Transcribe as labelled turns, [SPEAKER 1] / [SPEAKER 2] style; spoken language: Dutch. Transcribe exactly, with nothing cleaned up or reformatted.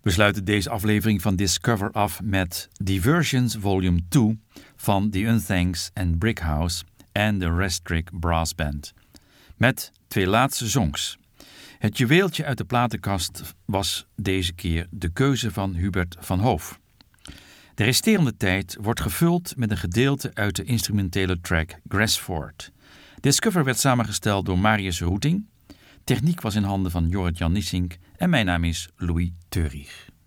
[SPEAKER 1] We sluiten deze aflevering van Discover af met Diversions Volume twee van The Unthanks and Brickhouse en de Restrict Brass Band. Met twee laatste songs. Het juweeltje uit de platenkast was deze keer de keuze van Hubert van Hoof. De resterende tijd wordt gevuld met een gedeelte uit de instrumentele track Grassford. Discover werd samengesteld door Marius Roeting. Techniek was in handen van Jorrit Jan Nissink en mijn naam is Louis Teurich.